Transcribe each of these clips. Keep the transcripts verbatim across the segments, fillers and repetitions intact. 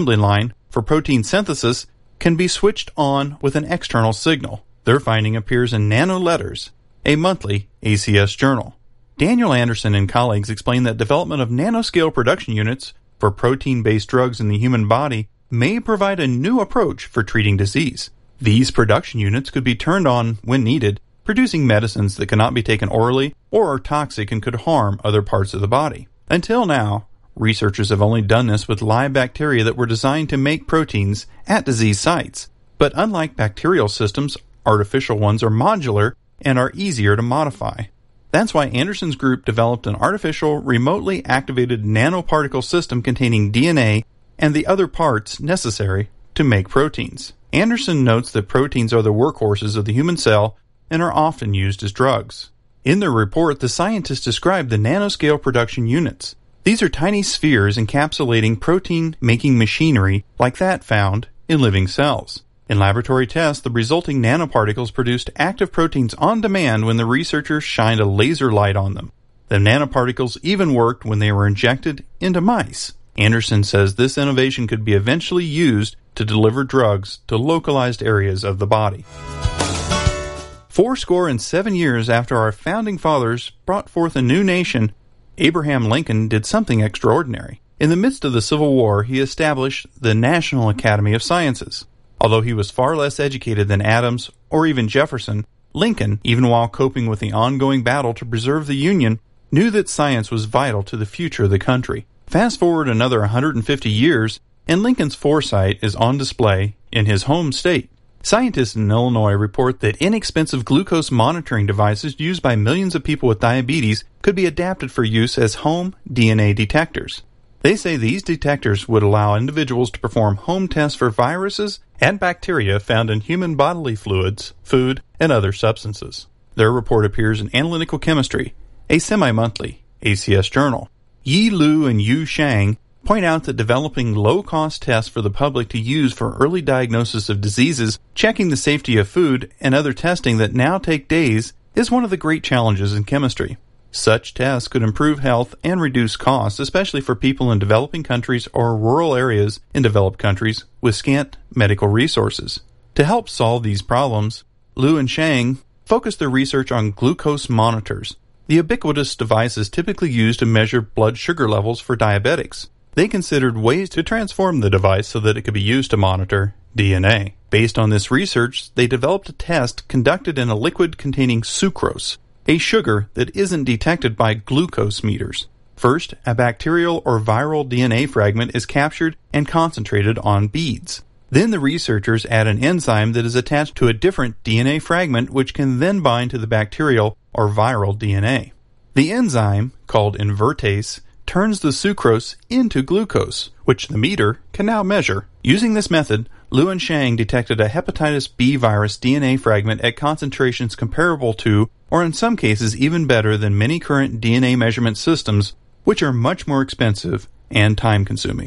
assembly line for protein synthesis can be switched on with an external signal. Their finding appears in Nano Letters, a monthly A C S journal. Daniel Anderson and colleagues explain that development of nanoscale production units for protein-based drugs in the human body may provide a new approach for treating disease. These production units could be turned on when needed, producing medicines that cannot be taken orally or are toxic and could harm other parts of the body. Until now, researchers have only done this with live bacteria that were designed to make proteins at disease sites. But unlike bacterial systems, artificial ones are modular and are easier to modify. That's why Anderson's group developed an artificial, remotely activated nanoparticle system containing D N A and the other parts necessary to make proteins. Anderson notes that proteins are the workhorses of the human cell and are often used as drugs. In their report, the scientists describe the nanoscale production units. These are tiny spheres encapsulating protein-making machinery like that found in living cells. In laboratory tests, the resulting nanoparticles produced active proteins on demand when the researchers shined a laser light on them. The nanoparticles even worked when they were injected into mice. Anderson says this innovation could be eventually used to deliver drugs to localized areas of the body. Fourscore and seven years after our founding fathers brought forth a new nation, Abraham Lincoln did something extraordinary. In the midst of the Civil War, he established the National Academy of Sciences. Although he was far less educated than Adams or even Jefferson, Lincoln, even while coping with the ongoing battle to preserve the Union, knew that science was vital to the future of the country. Fast forward another one hundred fifty years, and Lincoln's foresight is on display in his home state. Scientists in Illinois report that inexpensive glucose monitoring devices used by millions of people with diabetes could be adapted for use as home D N A detectors. They say these detectors would allow individuals to perform home tests for viruses and bacteria found in human bodily fluids, food, and other substances. Their report appears in Analytical Chemistry, a semi-monthly A C S journal. Yi Lu and Yu Shang point out that developing low-cost tests for the public to use for early diagnosis of diseases, checking the safety of food, and other testing that now take days is one of the great challenges in chemistry. Such tests could improve health and reduce costs, especially for people in developing countries or rural areas in developed countries with scant medical resources. To help solve these problems, Lu and Shang focused their research on glucose monitors, the ubiquitous devices typically used to measure blood sugar levels for diabetics. They considered ways to transform the device so that it could be used to monitor D N A. Based on this research, they developed a test conducted in a liquid containing sucrose, a sugar that isn't detected by glucose meters. First, a bacterial or viral D N A fragment is captured and concentrated on beads. Then the researchers add an enzyme that is attached to a different D N A fragment which can then bind to the bacterial or viral D N A. The enzyme, called invertase, turns the sucrose into glucose, which the meter can now measure. Using this method, Lu and Shang detected a hepatitis B virus D N A fragment at concentrations comparable to, or in some cases even better than many current D N A measurement systems, which are much more expensive and time-consuming.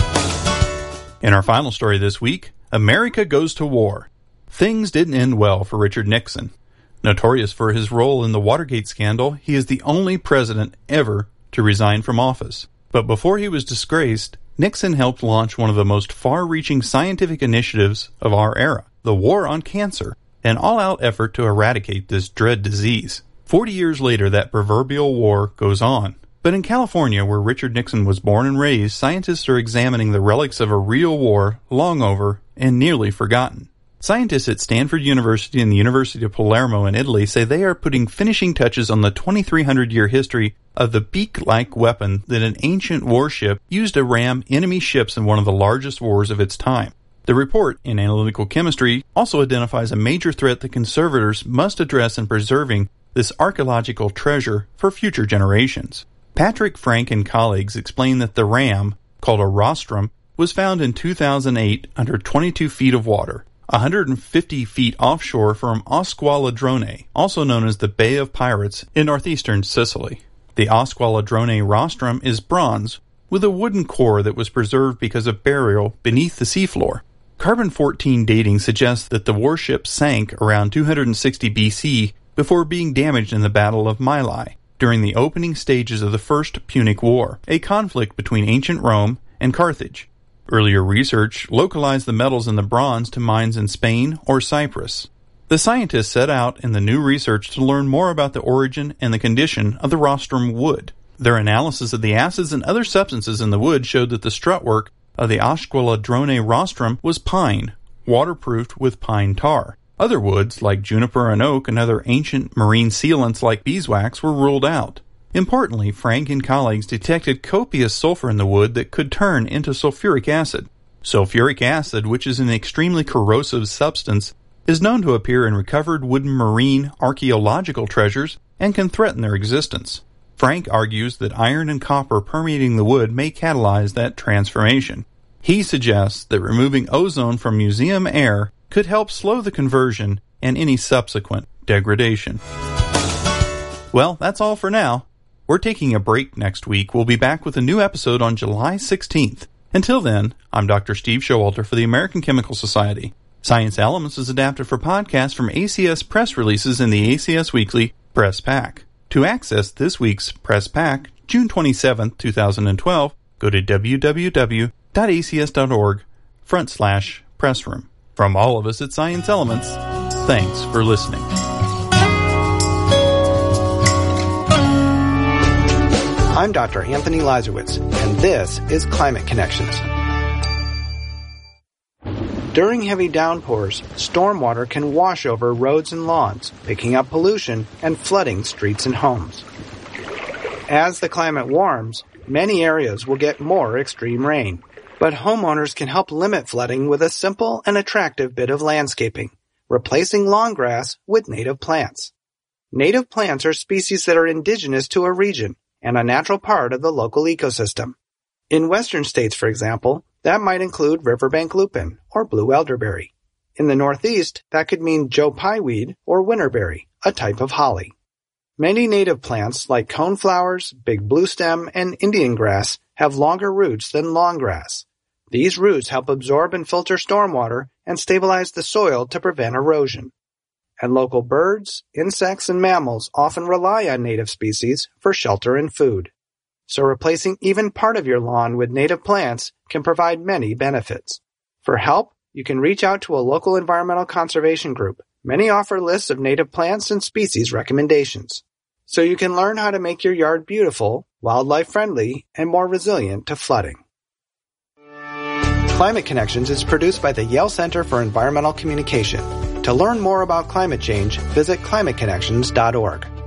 In our final story this week, America goes to war. Things didn't end well for Richard Nixon. Notorious for his role in the Watergate scandal, he is the only president ever to resign from office. But before he was disgraced, Nixon helped launch one of the most far-reaching scientific initiatives of our era, the War on Cancer, an all-out effort to eradicate this dread disease. Forty years later, that proverbial war goes on. But in California, where Richard Nixon was born and raised, scientists are examining the relics of a real war long over and nearly forgotten. Scientists at Stanford University and the University of Palermo in Italy say they are putting finishing touches on the twenty-three hundred year history of the beak-like weapon that an ancient warship used to ram enemy ships in one of the largest wars of its time. The report in Analytical Chemistry also identifies a major threat that conservators must address in preserving this archaeological treasure for future generations. Patrick Frank and colleagues explain that the ram, called a rostrum, was found in two thousand eight under twenty-two feet of water, one hundred fifty feet offshore from Osqualadrone, also known as the Bay of Pirates in northeastern Sicily. The Osqualadrone rostrum is bronze, with a wooden core that was preserved because of burial beneath the seafloor. Carbon fourteen dating suggests that the warship sank around two hundred sixty B C before being damaged in the Battle of Mylae, during the opening stages of the First Punic War, a conflict between ancient Rome and Carthage. Earlier research localized the metals in the bronze to mines in Spain or Cyprus. The scientists set out in the new research to learn more about the origin and the condition of the rostrum wood. Their analysis of the acids and other substances in the wood showed that the strutwork of the Asqueladrone rostrum was pine, waterproofed with pine tar. Other woods, like juniper and oak and other ancient marine sealants like beeswax, were ruled out. Importantly, Frank and colleagues detected copious sulfur in the wood that could turn into sulfuric acid. Sulfuric acid, which is an extremely corrosive substance, is known to appear in recovered wooden marine archaeological treasures and can threaten their existence. Frank argues that iron and copper permeating the wood may catalyze that transformation. He suggests that removing ozone from museum air could help slow the conversion and any subsequent degradation. Well, that's all for now. We're taking a break next week. We'll be back with a new episode on July sixteenth. Until then, I'm Doctor Steve Showalter for the American Chemical Society. Science Elements is adapted for podcasts from A C S press releases in the A C S Weekly Press Pack. To access this week's Press Pack, June twenty-seventh, twenty twelve, go to w w w dot a c s dot org front slash pressroom. From all of us at Science Elements, thanks for listening. I'm Doctor Anthony Lazarowitz, and this is Climate Connections. During heavy downpours, stormwater can wash over roads and lawns, picking up pollution and flooding streets and homes. As the climate warms, many areas will get more extreme rain. But homeowners can help limit flooding with a simple and attractive bit of landscaping, replacing lawn grass with native plants. Native plants are species that are indigenous to a region and a natural part of the local ecosystem. In western states, for example, that might include riverbank lupin or blue elderberry. In the Northeast, that could mean Joe Pye weed or winterberry, a type of holly. Many native plants like coneflowers, big bluestem, and Indian grass have longer roots than long grass. These roots help absorb and filter stormwater and stabilize the soil to prevent erosion. And local birds, insects, and mammals often rely on native species for shelter and food. So replacing even part of your lawn with native plants can provide many benefits. For help, you can reach out to a local environmental conservation group. Many offer lists of native plants and species recommendations. So you can learn how to make your yard beautiful, wildlife-friendly, and more resilient to flooding. Climate Connections is produced by the Yale Center for Environmental Communication. To learn more about climate change, visit climate connections dot org.